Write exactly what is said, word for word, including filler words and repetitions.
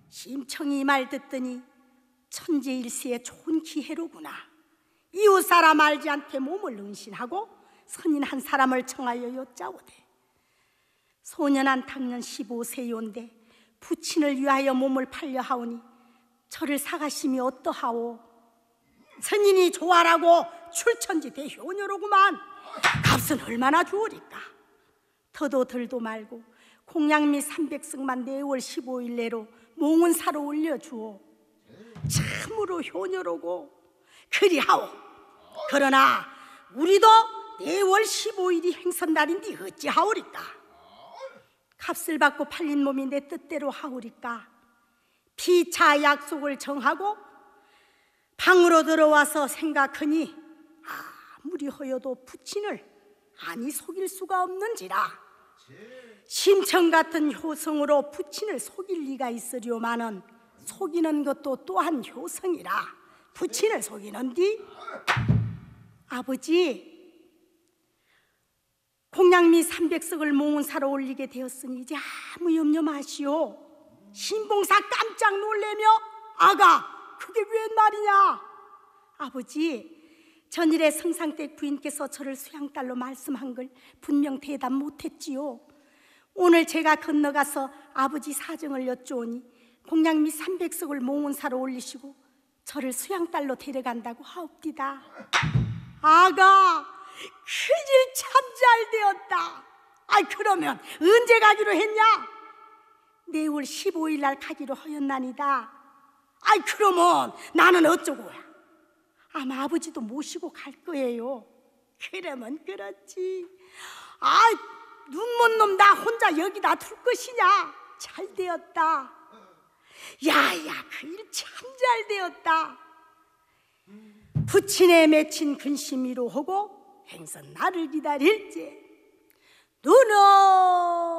심청이 말 듣더니 천재일세의 좋은 기회로구나. 이웃사람 알지 않게 몸을 은신하고 선인 한 사람을 청하여 여짜오되, 소년한 당년 십오 세요인데 부친을 위하여 몸을 팔려 하오니 저를 사가심이 어떠하오? 선인이 좋아라고 출천지 대효녀로구만. 값은 얼마나 주오리까? 더도 덜도 말고 공양미 삼백석만 내월 십오일 내로 몽은사로 올려주오. 참으로 효녀로고. 그리하오. 그러나 우리도 내월 십오일이 행선날인데 어찌하오리까? 값을 받고 팔린 몸이 내 뜻대로 하오리까? 피차 약속을 정하고 방으로 들어와서 생각하니 아무리 허여도 부친을 아니 속일 수가 없는지라. 심청 같은 효성으로 부친을 속일 리가 있으려마는 속이는 것도 또한 효성이라. 부친을 속이는디? 아버지, 공양미 삼백석을 몽은사로 올리게 되었으니 이제 아무 염려 마시오. 신봉사 깜짝 놀래며 아가, 그게 웬 말이냐? 아버지, 전일에 성상 때 부인께서 저를 수양딸로 말씀한 걸 분명 대답 못했지요. 오늘 제가 건너가서 아버지 사정을 여쭈오니 공양미 삼백석을 몽은사로 올리시고 저를 수양딸로 데려간다고 하옵디다. 아가, 큰일 참 잘 되었다. 아이, 그러면 언제 가기로 했냐? 내월 십오일 날 가기로 하였나니다. 아이, 그러면 나는 어쩌고야? 아마 아버지도 모시고 갈 거예요. 그러면 그렇지. 아이, 눈 먼 놈 나 혼자 여기다 둘 것이냐? 잘 되었다. 야야, 그 일 참 잘 되었다. 부친에 맺힌 근심이로 하고 행선 나를 기다릴지. 누나